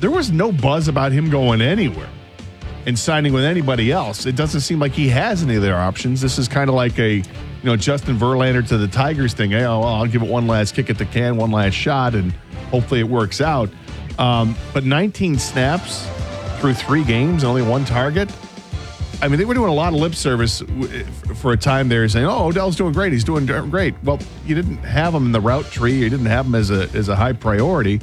there was no buzz about him going anywhere and signing with anybody else. It doesn't seem like he has any of their options. This is kind of like a, Justin Verlander to the Tigers thing. Hey, I'll give it one last kick at the can, one last shot, and hopefully it works out. But 19 snaps through 3 games, only 1 target. I mean, they were doing a lot of lip service for a time there, saying, Odell's doing great. He's doing great. Well, you didn't have him in the route tree. You didn't have him as a high priority.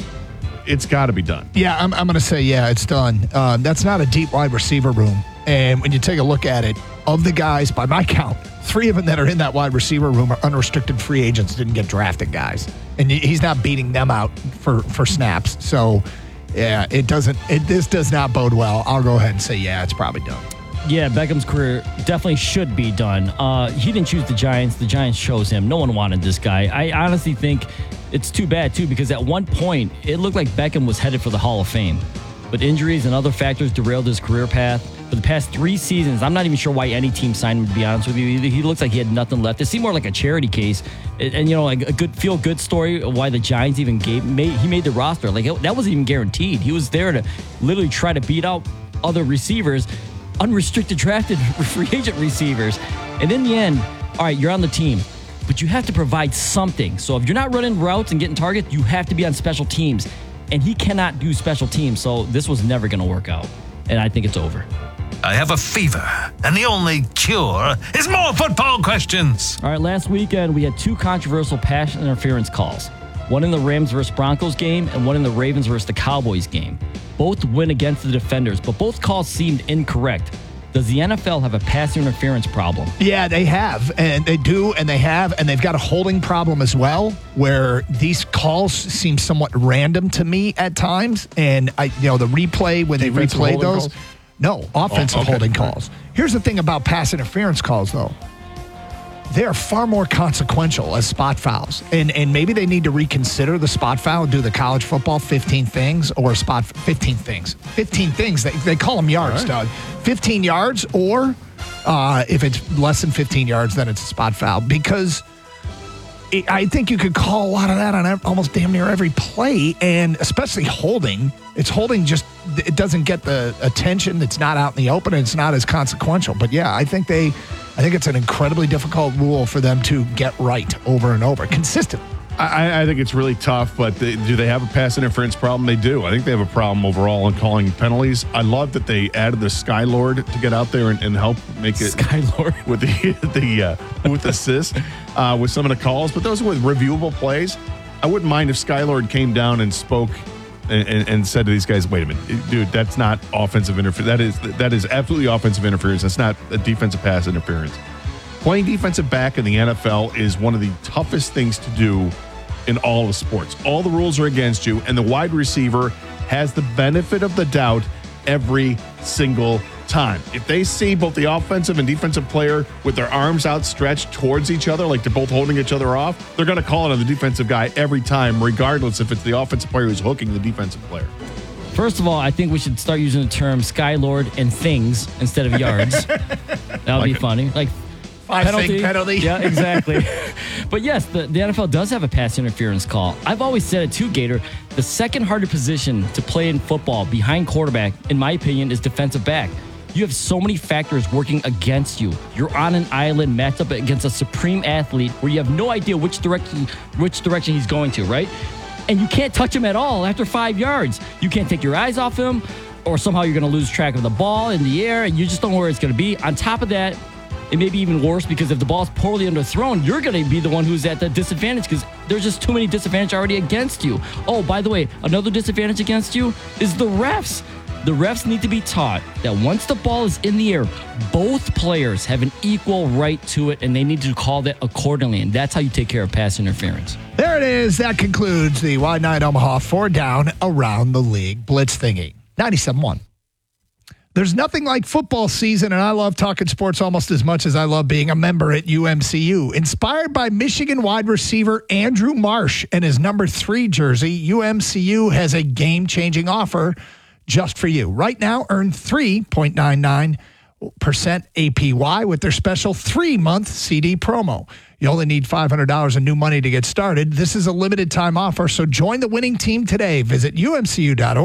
It's got to be done. Yeah, I'm going to say, it's done. That's not a deep wide receiver room. And when you take a look at it, of the guys, by my count, 3 of them that are in that wide receiver room are unrestricted free agents, didn't get drafted guys. And he's not beating them out for snaps. So, yeah, this does not bode well. I'll go ahead and say, it's probably done. Yeah, Beckham's career definitely should be done. He didn't choose the Giants. The Giants chose him. No one wanted this guy. I honestly think it's too bad, too, because at one point, it looked like Beckham was headed for the Hall of Fame. But injuries and other factors derailed his career path. For the past 3 seasons, I'm not even sure why any team signed him, to be honest with you. He looks like he had nothing left. It seemed more like a charity case. And like a good feel-good story of why the Giants even he made the roster. Like, that wasn't even guaranteed. He was there to literally try to beat out other receivers, unrestricted drafted free agent receivers. And in the end, all right, you're on the team, but you have to provide something. So if you're not running routes and getting targets, you have to be on special teams. And he cannot do special teams, so this was never going to work out. And I think it's over. I have a fever, and the only cure is more football questions. All right, last weekend we had 2 controversial pass interference calls. One in the Rams versus Broncos game and one in the Ravens versus the Cowboys game. Both went against the defenders, but both calls seemed incorrect. Does the NFL have a pass interference problem? Yeah, they have, and they do, and they have, and they've got a holding problem as well, where these calls seem somewhat random to me at times, and the replay when they replay those. Calls? No, offensive holding calls. Here's the thing about pass interference calls, though. They are far more consequential as spot fouls. And maybe they need to reconsider the spot foul and do the college football 15 things or 15 things. 15 things, they call them yards, right. Doug. 15 yards, or if it's less than 15 yards, then it's a spot foul. Because I think you could call a lot of that on almost damn near every play, and especially holding. It's holding it doesn't get the attention. It's not out in the open, and it's not as consequential. But yeah, I think it's an incredibly difficult rule for them to get right over and over, consistent. I think it's really tough, but do they have a pass interference problem? They do. I think they have a problem overall in calling penalties. I love that they added the Skylord to get out there and help make it Skylord with the with assist with some of the calls. But those with reviewable plays, I wouldn't mind if Skylord came down and spoke and said to these guys, "Wait a minute, dude, that's not offensive interference. That is absolutely offensive interference. That's not a defensive pass interference." Playing defensive back in the NFL is one of the toughest things to do in all of sports. All the rules are against you, and the wide receiver has the benefit of the doubt every single time. If they see both the offensive and defensive player with their arms outstretched towards each other, like they're both holding each other off, they're going to call it on the defensive guy every time, regardless if it's the offensive player who's hooking the defensive player. First of all, I think we should start using the term Skylord and things instead of yards. That would be funny. Like, penalty. Yeah, exactly. But yes, the NFL does have a pass interference call. I've always said it too, Gator. The second hardest position to play in football behind quarterback, in my opinion, is defensive back. You have so many factors working against you. You're on an island matched up against a supreme athlete where you have no idea which direction he's going to, right? And you can't touch him at all after 5 yards. You can't take your eyes off him, or somehow you're going to lose track of the ball in the air, and you just don't know where it's going to be. On top of that, it may be even worse because if the ball's poorly underthrown, you're going to be the one who's at the disadvantage because there's just too many disadvantages already against you. Oh, by the way, another disadvantage against you is the refs. The refs need to be taught that once the ball is in the air, both players have an equal right to it, and they need to call that accordingly. And that's how you take care of pass interference. There it is. That concludes the Wide 9 Omaha 4 Down Around the League Blitz Thingy. 97.1. There's nothing like football season, and I love talking sports almost as much as I love being a member at UMCU. Inspired by Michigan wide receiver Andrew Marsh and his number 3 jersey, UMCU has a game-changing offer just for you. Right now, earn 3.99% APY with their special 3-month CD promo. You only need $500 in new money to get started. This is a limited time offer, so join the winning team today. Visit umcu.org.